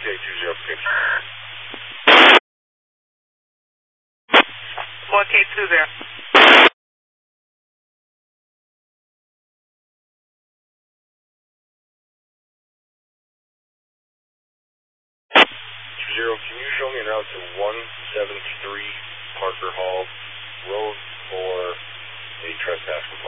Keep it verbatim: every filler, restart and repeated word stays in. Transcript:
take two zero six. four K two zero. Zero, can you show me an route to one seven three Parker Hall Road for a trespass complaint?